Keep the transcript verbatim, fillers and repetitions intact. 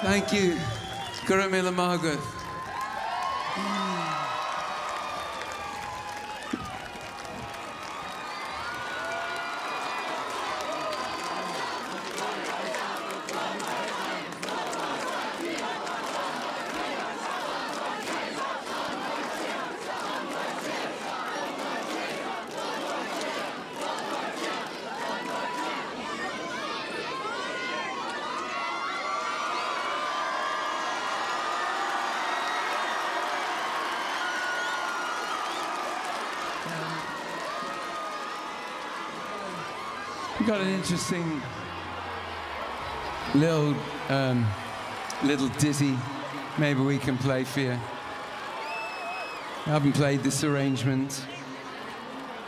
Thank you. Caramilla Margaret. We've got an interesting little, um, little ditty maybe we can play for you. I haven't played this arrangement.